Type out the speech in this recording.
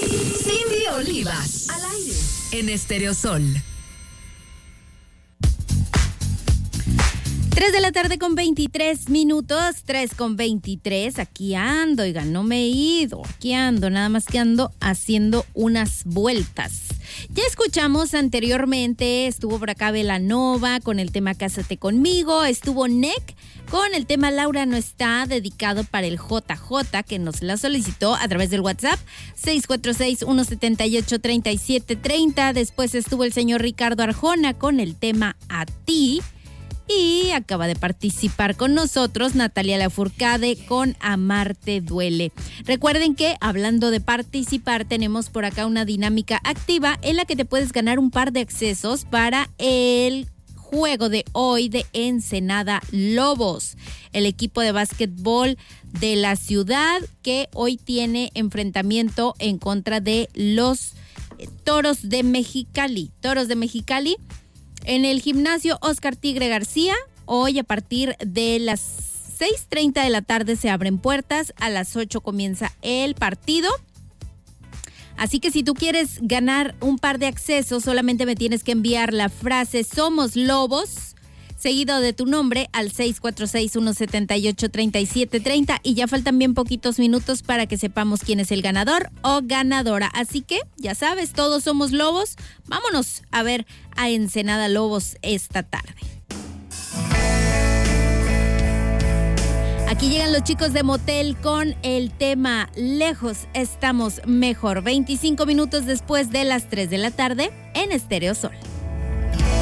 Cindy Olivas, al aire, en Estéreo Sol. 3 de la tarde con 23 minutos, 3 con 23, aquí ando, oigan, no me he ido, aquí ando, nada más que ando haciendo unas vueltas. Ya escuchamos anteriormente, estuvo por acá Belanova con el tema Cásate Conmigo, estuvo NEC con el tema Laura no está, dedicado para el JJ, que nos la solicitó a través del WhatsApp, 646-178-3730. Después estuvo el señor Ricardo Arjona con el tema A Ti. Y acaba de participar con nosotros Natalia Lafourcade con Amarte Duele. Recuerden que, hablando de participar, tenemos por acá una dinámica activa en la que te puedes ganar un par de accesos para el juego de hoy de Ensenada Lobos, el equipo de básquetbol de la ciudad que hoy tiene enfrentamiento en contra de los Toros de Mexicali. Toros de Mexicali en el gimnasio Oscar Tigre García. Hoy a partir de las 6:30 de la tarde se abren puertas, a las 8 comienza el partido. Así que si tú quieres ganar un par de accesos, solamente me tienes que enviar la frase Somos Lobos, seguido de tu nombre, al 646-178-3730, y ya faltan bien poquitos minutos para que sepamos quién es el ganador o ganadora. Así que, ya sabes, todos somos lobos. Vámonos a ver a Ensenada Lobos esta tarde. Aquí llegan los chicos de Motel con el tema Lejos estamos mejor. 25 minutos después de las 3 de la tarde en Estéreo Sol.